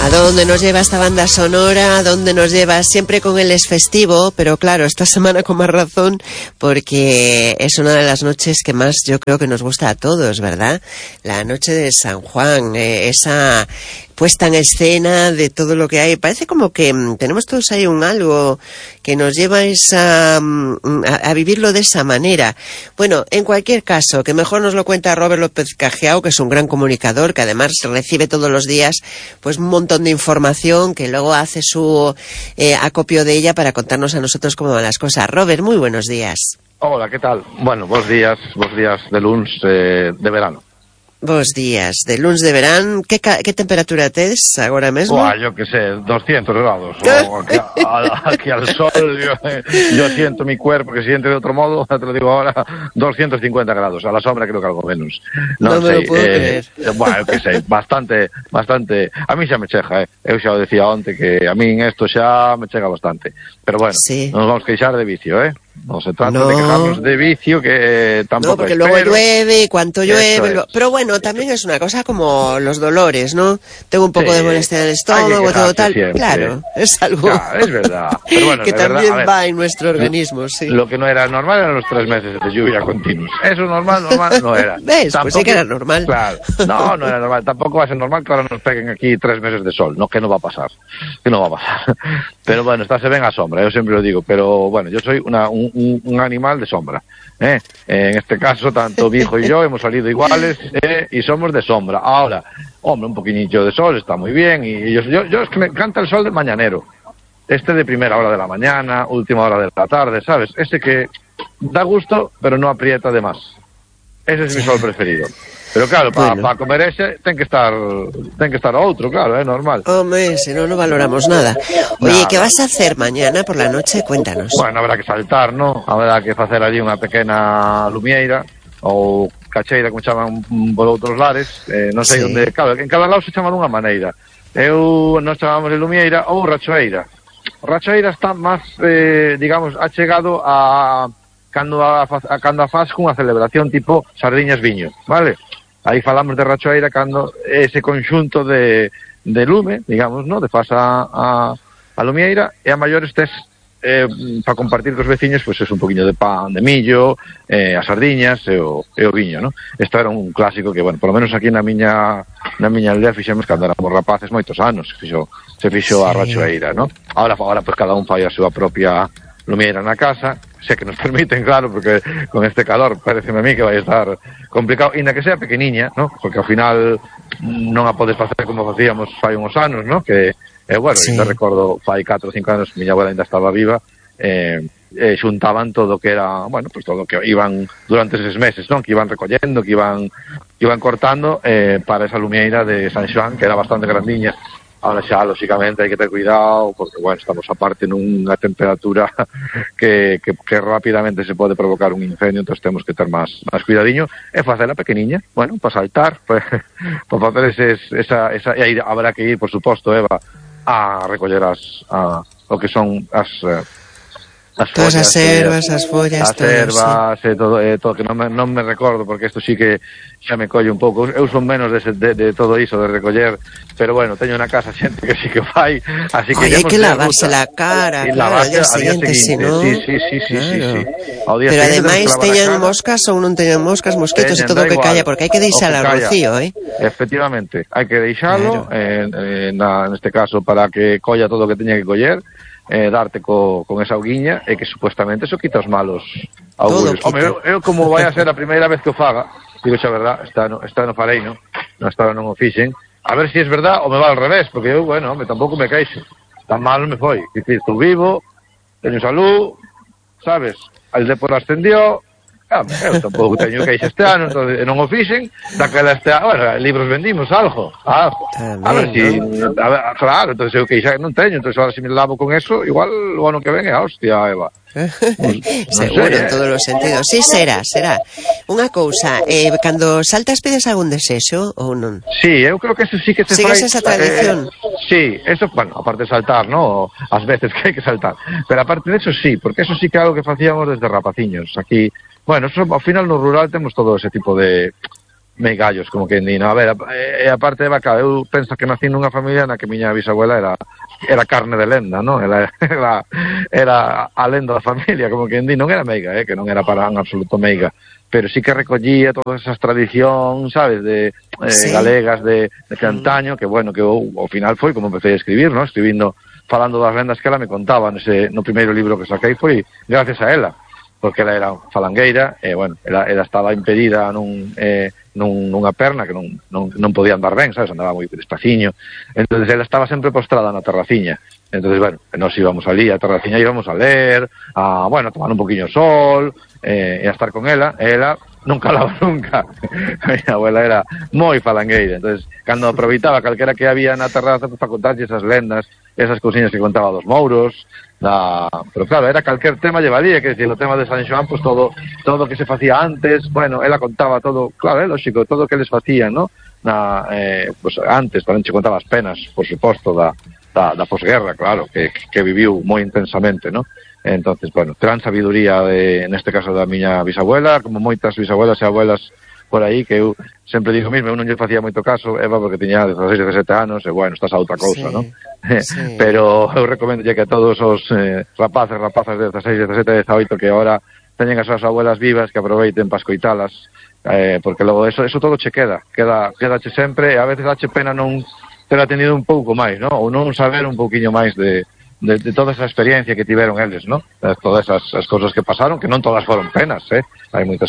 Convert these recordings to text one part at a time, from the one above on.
¿A dónde nos lleva esta banda sonora? ¿A dónde nos lleva? Siempre con él es festivo, pero claro, esta semana con más razón, porque es una de las noches que más yo creo que nos gusta a todos, ¿verdad? La noche de San Juan, esa puesta en escena de todo lo que hay. Parece como que tenemos todos ahí un algo que nos lleva a vivirlo de esa manera. Bueno, en cualquier caso, que mejor nos lo cuenta Robert López Cajiao, que es un gran comunicador, que además recibe todos los días pues un montón de información, que luego hace su acopio de ella para contarnos a nosotros cómo van las cosas. Robert, muy buenos días. Hola, ¿qué tal? Bueno, bons días de luns de verano. Bos días, de luns de verán. Que temperatura tes agora mesmo? Buah, yo que sé, 200 grados. Aquí al sol, yo siento mi cuerpo que siente de otro modo, te lo digo ahora, 250 grados. A la sombra creo que algo menos. No me lo puedo creer. Bueno, que sei, bastante. A mí xa me chega, Eu xa o decía onte que a min esto xa me chega bastante. Pero bueno, sí. Non nos vamos queixar de vicio, Non se trata de quejarnos de vicio, que tampoco. No, porque luego llueve, cuanto llueve. Pero bueno, también es una cosa como los dolores, ¿no? Tengo un poco de molestia en el estómago, todo tal. Siempre. Claro, es algo. Claro, es verdad. Pero bueno, que también verdad, va en nuestro organismo, sí. Lo que no era normal eran los 3 meses de lluvia continuos. Eso normal no era. ¿Ves? Tampoco, pues sí que era normal. Claro. No era normal. Tampoco va a ser normal que ahora nos peguen aquí 3 meses de sol. No, que no va a pasar. Pero bueno, se ven a sombra, yo siempre lo digo. Pero bueno, yo soy un animal de sombra. En este caso, tanto Viejo y yo hemos salido iguales y somos de sombra. Ahora, hombre, un poquitito de sol está muy bien. Y yo es que me encanta el sol del mañanero. De primera hora de la mañana, última hora de la tarde, ¿sabes? Ese que da gusto, pero no aprieta de más. Ese es mi sol preferido. Pero claro, para comer ese ten que estar outro, claro, é normal. Hombre, si no valoramos nada. Oye, ¿qué vas a hacer mañana por la noche? Cuéntanos. Bueno, habrá que saltar, ¿no? Habrá que facer allí unha pequena lumieira ou cacheira, como chaman por outros lares, non sei onde, claro, en cada lado se chaman dunha maneira. Nós chamamos de lumieira ou rachoeira. Rachoeira está máis, digamos, achegado a cando a faz cunha celebración tipo sardiñas viño, vale? Aí falamos de rachoeira cando ese conxunto de lume, digamos, no, de faz a lumieira, e a maiores tes para compartir cos veciños, pois é un poquinho de pan de millo, as sardiñas e o viño, no? Isto era un clásico que, bueno, por lo menos aquí na miña aldea fixemos cando éramos rapaces moitos anos, se fixo a rachoeira, no? Ahora pois cada un fai a súa propia lumieira na casa, sé que nos permiten, claro, porque con este calor pareceme a mí que vai estar complicado, e na que sea pequeniña, ¿no? Porque ao final non a podes facer como facíamos fai uns anos, ¿no? Que, bueno, ainda recordo fai 4 ou 5 anos que miña abuela ainda estaba viva, xuntaban todo que era, bueno, pues todo que iban durante eses meses, ¿no? Que iban recollendo, que iban cortando para esa lumieira de San Xoán, que era bastante grandiña. Ahora xa, lóxicamente, hai que ter cuidado, porque, bueno, estamos aparte nunha temperatura que rapidamente se pode provocar un incendio, entón temos que ter máis cuidadiño, e facela pequeniña, bueno, para saltar, para facer e aí habrá que ir, por suposto, Eva, a recoller o que son as todas as ervas, as follas, as ervas, todo que non me recordo, porque isto sí que xa me colle un pouco. Eu son menos de todo iso, de recoller, pero bueno, teño na casa xente que sí que fai, así que hai que lavarse la cara, claro, al día siguiente, si no. Sí. Pero ademais teñan moscas ou non teñan moscas, mosquitos e todo o que calla, porque hai que deixar al rocío, Efectivamente, hai que deixalo, neste caso, para que colla todo o que teña que coller, darte con esa auguiña, e que supuestamente eso quita os malos augurios. Home, eu como vai a ser a primeira vez que o faga, digo xa verdad, esta no farei, no esta non o fixen, a ver se es verdad ou me va al revés, porque eu, bueno, tampouco me queixo, tan mal me foi, estou vivo, teño salud, sabes, el Depor ascendió, eu tampouco teño queixa este ano, entonces non o fixen, daquela bueno, libros vendimos algo, a ver si, claro, entonces eu queixa non teño, entonces ahora se me lavo con eso, igual o ano que ven é a hostia, Eva. Seguro, en todos os sentidos. Sí, será. Unha cousa, cando saltas pedes algún desexo ou non? Sí, eu creo que eso sí que se fai. Sigues esa tradición? Sí, eso, bueno, aparte de saltar, ¿no? As veces que hai que saltar. Pero aparte de eso sí, porque eso sí que é algo que facíamos desde rapaciños. Aquí, bueno, eso, ao final no rural temos todo ese tipo de meigallos, como que ni, no, a ver, e aparte, vaca, eu penso que nací nunha familia na que miña bisabuela era carne de lenda, non? Era a lenda da familia, como que non era meiga, que non era para en absoluto meiga, pero sí que recollía todas esas tradicións, sabes, de galegas de antaño, que bueno, que ao final foi como empecé a escribir, non? Escribindo, falando das lendas que ela me contaba no primeiro libro que saquei, foi gracias a ela, porque ela era falangueira, e, bueno, ela estaba impedida nunha perna que non podía andar ben, sabes, andaba moi despaciño, entonces ela estaba sempre postrada na terraciña, entonces, bueno, nos íbamos ali a terraciña, íbamos a ler, a tomar un poquinho de sol, e a estar con ela, e ela non calaba nunca. A miña abuela era moi falangueira, entonces, cando aproveitaba calquera que había na terraza, para contarlle esas lendas, esas cousiñas que contaba dos mouros, pero claro, era calquer tema llevaría, que decir, o tema de San Xoán, pues todo que se facía antes, bueno, ela contaba todo, claro, lógico, todo que les facían, ¿no? Pues antes, tamén che contaba as penas, por suposto, da posguerra, claro, que viviu moi intensamente, ¿no? Entonces, bueno, gran sabiduría neste caso da miña bisabuela, como moitas bisabuelas e abuelas por aí, que eu sempre digo mesmo, eu non lle facía moito caso, Eva, porque tiña 16, 17 anos, e bueno, estás a outra cousa, ¿no? Sí. Pero eu recomendo que a todos os rapazas de 16, 17, 18 que ahora teñen as súas abuelas vivas, que aproveiten para escoitalas, porque logo eso todo che quedache sempre, e a veces dache pena non ter atendido un pouco máis, ¿no? Ou non saber un pouquiño máis de toda esa experiencia que tiveron eles, ¿no? Todas esas cosas que pasaron, que non todas foron penas, hai moitas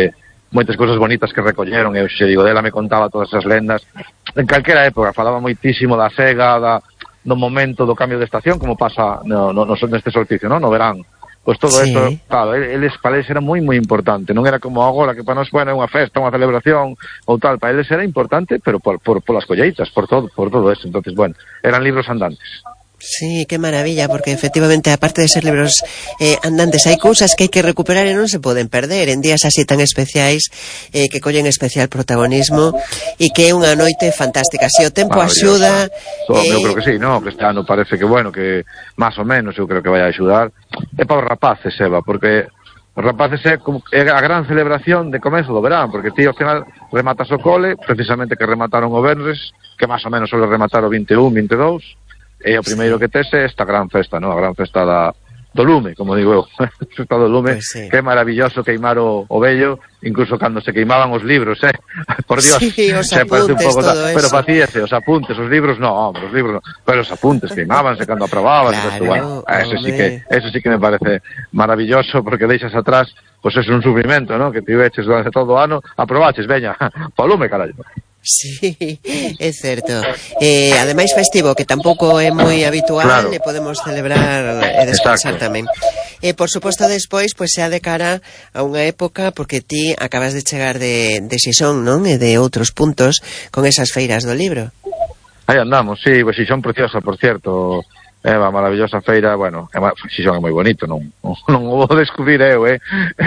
cousas bonitas que recolleron, eu xe digo, dela me contaba todas esas lendas, en calquera época, falaba moitísimo da sega, do momento do cambio de estación, como pasa neste solsticio, no verán. Pois todo eso, claro, para eles era moi moi importante, non era como agora que para nós, bueno, é unha festa, unha celebración ou tal, para eles era importante, pero por las colleitas, por todo eso. Entonces, bueno, eran libros andantes. Sí, qué maravilla, porque efectivamente, aparte de ser libros andantes, hai cousas que hai que recuperar e non se poden perder en días así tan especiais, que collen especial protagonismo, e que é unha noite fantástica. Se o tempo axuda... Eu creo que sí, no? Que este ano parece que, bueno, que máis ou menos eu creo que vai a axudar. É para os rapaces, Eva, porque os rapaces é a gran celebración de comezo do verán, porque ti ao final rematas o cole, precisamente que remataron o venres, que máis ou menos solo rematar o 21, 22, e o primeiro que tes é esta gran festa, ¿no? A gran festa do lume, como digo eu. Festa do lume, que é maravilloso queimar o vello, incluso cando se queimaban os libros, por Dios. Sí, os apuntes, todo eso. Pero facíase, os apuntes, os libros no, pero os apuntes queimábanse cando aprobaban. Claro, bueno, eso sí que me parece maravilloso, porque deixas atrás, pues é un sufrimento, ¿no? Que te veches durante todo o ano, aprobaches, veña, po lume, carallo. Sí, é certo. Ademais festivo, que tampouco é moi habitual, claro. E podemos celebrar e descansar tamén. Por suposto, despois, pois xa de cara a unha época, porque ti acabas de chegar de Xixón, non? E de outros puntos con esas feiras do libro. Aí andamos, sí, pues Xixón preciosa, por cierto. Eva, maravillosa feira, bueno, Xixón é moi bonito, non o vou descubrir eu, é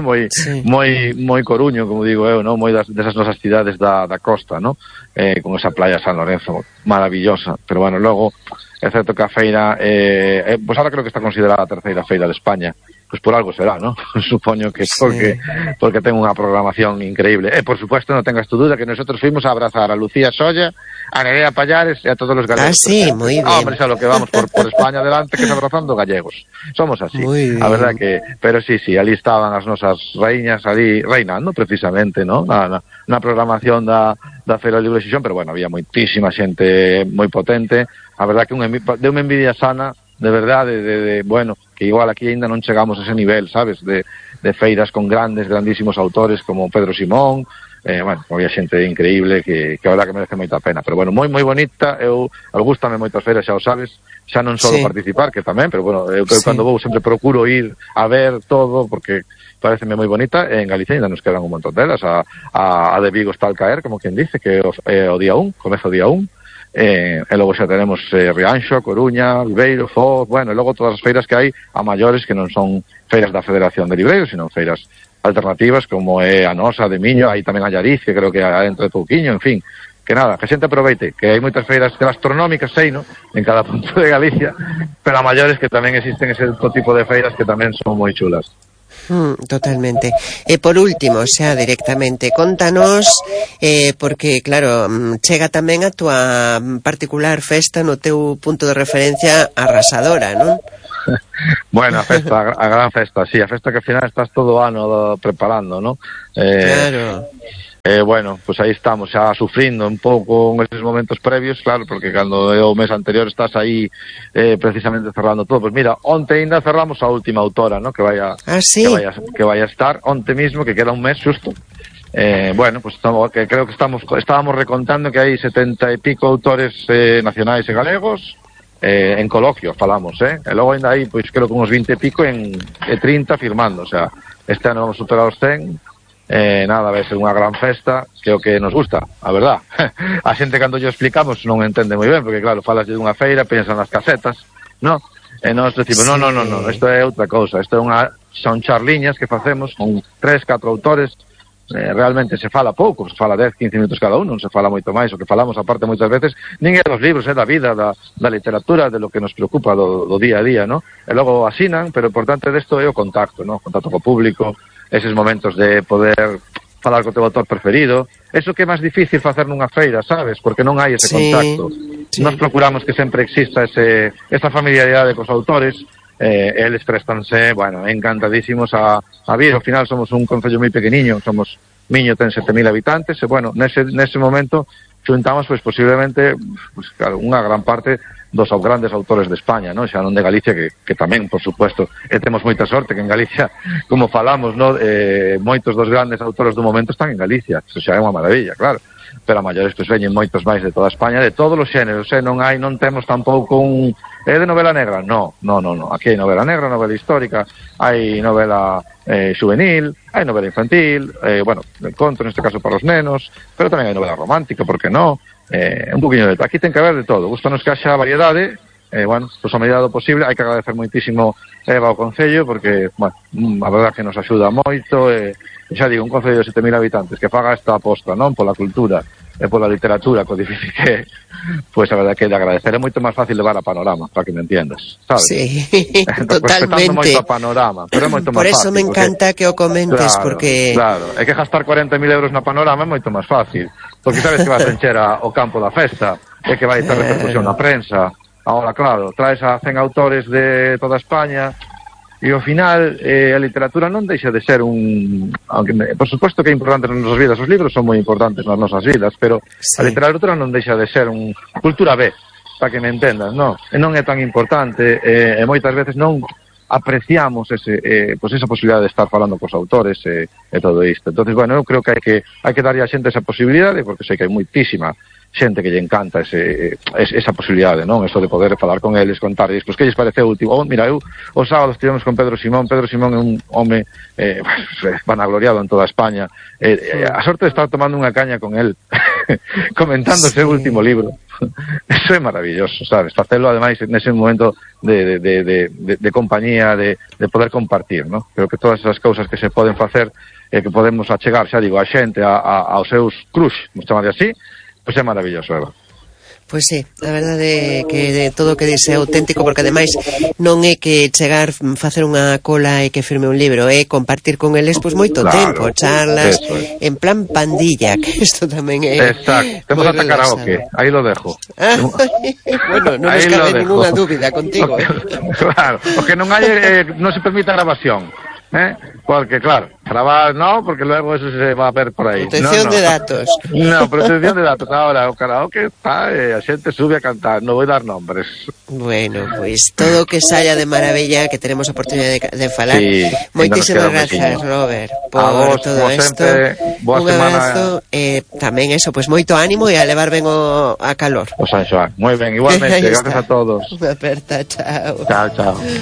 moi Coruño, como digo eu, non? Moi desas nosas cidades da costa, non? Con esa playa San Lorenzo, maravillosa, pero bueno, logo, é certo que a feira, pues ahora creo que está considerada a terceira feira de España, pues por algo será, ¿no? Supoño que porque ten unha programación increíble. Por supuesto, non tengas tu duda que nosotros fuimos a abrazar a Lucía Solla, a Nerea Pallares e a todos os galegos. Sí, moi bien. Hombre, xa lo que vamos por España adelante, que se abrazando gallegos. Somos así. A verdad que, pero sí, ali estaban as nosas reiñas ali reinando precisamente, ¿no? Na programación da Feira do Libro de Xixón, pero bueno, había moitísima xente moi potente. A verdad que de unha envidia sana, de verdade, bueno, que igual aquí ainda non chegamos a ese nivel, sabes, de feiras con grandísimos autores como Pedro Simón, bueno, había xente increíble que a verdad que merece moita pena, pero bueno, moi bonita, eu gústame moitas feiras, xa o sabes, xa non só participar, que tamén, pero bueno, eu cando vou sempre procuro ir a ver todo, porque pareceme moi bonita, e en Galicia ainda nos quedan un montón delas, a de Vigo está al caer, como quien dice, que é o día 1, comezo o día 1, e logo xa tenemos Rianxo, Coruña, Viveiro, Foz, bueno, e logo todas as feiras que hai a maiores, que non son feiras da Federación de Libreiros, sino feiras alternativas, como é a nosa de Miño, aí tamén a Llariz, que creo que entre Pouquiño, en fin, que nada, que a xente aproveite, que hai moitas feiras gastronómicas, sei, no? En cada punto de Galicia, pero a maiores que tamén existen ese tipo de feiras que tamén son moi chulas. Totalmente. Por último, xa directamente, contanos, porque claro, chega tamén a túa particular festa no teu punto de referencia arrasadora, non? Bueno, a festa, a gran festa, sí, a festa que ao final estás todo o ano preparando, non? Claro. Bueno, pues aí estamos xa sufrindo un pouco en esos momentos previos, claro, porque cando é o mes anterior estás aí precisamente cerrando todo. Pues mira, onte ainda cerramos a última autora, ¿no? Que vai a estar onte mismo, que queda un mes xusto. Bueno, pues que creo que estábamos recontando que hai 70 e pico autores nacionais e galegos en coloquio, falamos, e logo ainda hai, pois creo que uns 20 e pico e 30 firmando, o sea, este ano vamos superar os 100. Nada, vai ser unha gran festa, que é o que nos gusta, a verdad. A xente cando yo explicamos non entende moi ben, porque claro, falas de unha feira, pensan nas casetas, no? E nós decimos, no, isto é outra cousa, isto é son charliñas que facemos con 3-4 autores, realmente se fala pouco, se fala 10-15 minutos cada uno, non se fala moito máis, o que falamos aparte moitas veces, nin é dos libros, é da vida, da literatura, de lo que nos preocupa do día a día, no? E logo asinan, pero o importante desto é o contacto, no? O contacto co público, eses momentos de poder falar co teu autor preferido, eso que é máis difícil facer nunha feira, sabes? Porque non hai ese contacto. Nos procuramos que sempre exista esa familiaridade cos autores, eles prestanse, bueno, encantadísimos a vir. Ao final somos un concello moi pequeniño, Miño ten 7.000 habitantes, e bueno, nese momento xuntamos, pois, posiblemente, pues, claro, unha gran parte dos grandes autores de España, non? Xa non de Galicia, que tamén, por supuesto, temos moita sorte que en Galicia, como falamos, non? Moitos dos grandes autores do momento están en Galicia, eso xa é unha maravilla, claro, pero a maiores pois veñen moitos máis de toda España, de todos os xéneros, non temos tampouco de novela negra, no, aquí hai novela negra, novela histórica, hai novela juvenil, hai novela infantil, bueno, conto neste caso para os nenos, pero tamén hai novela romántica, por que non? Un poquinho de todo. Aquí ten que haber de todo. Gustanos que haxa variedade, bueno, pues a medida do posible. Hai que agradecer moitísimo Eva ao Concello, porque, bueno, a verdad que nos axuda moito, xa digo, un Concello de 7.000 habitantes que faga esta aposta, non, pola cultura e pola literatura, co difícil que, pues a verdad que de agradecer é moito máis fácil levar a Panorama, para que me entiendas, sabes? Sí, totalmente. Moito a Panorama, pero é moito máis fácil. Por eso me encanta que o comentes, porque... Claro, é que gastar 40.000 euros na Panorama é moito máis fácil, porque sabes que vas a encher o campo da festa, e que vai ter repercusión na prensa. Ahora, claro, traes a 100 autores de toda España, e ao final a literatura non deixa de ser aunque por suposto que é importante nas nosas vidas, os libros son moi importantes nas nosas vidas, pero a literatura non deixa de ser cultura B, para que me entendas, non? E non é tan importante, e moitas veces non apreciamos esa posibilidade de estar falando cos autores e todo isto. Entonces, bueno, eu creo que hai que darlle a xente esa posibilidade, porque sei que hai moitísima xente que lle encanta esa posibilidade, non? Eso de poder falar con eles, contarles, pois que lles pareceu último. Mira, eu os sábados estivemos con Pedro Simón é un home vanagloriado en toda España, a sorte de estar tomando unha caña con el comentando o seu último libro. Eso é maravilloso, sabes? Facelo ademais nese momento de compañía, de poder compartir, non? Creo que todas esas cousas que se poden facer que podemos achegar, xa digo, a xente aos seus crush, vamos chamar de así, pois é maravilloso, Eva. Pois sí, a verdade é que de todo o que dice é auténtico, porque ademais non é que chegar, facer unha cola e que firme un libro, é compartir con eles pois moito tempo, charlas, en plan pandilla, que isto tamén é... Exacto, temos ata karaoke, aí lo dejo. Bueno, non nos cabe ninguna dúbida contigo. Claro, o que non hai, non se permite a grabación. Porque, claro, grabar no, porque luego eso se va a ver por aí. Protección de datos. No, protección de datos. Ahora, o karaoke está, a xente sube a cantar, non vou dar nombres. Bueno, pois todo o que saia de maravilla, que tenemos a oportunidade de falar. Sí, moitísimas gracias, Robert, por todo isto. Un abrazo, tamén eso, pois moito ánimo e a levar ben a calor. O San Xoán, moi ben, igualmente, gracias a todos. Unha aperta, chao. Chao.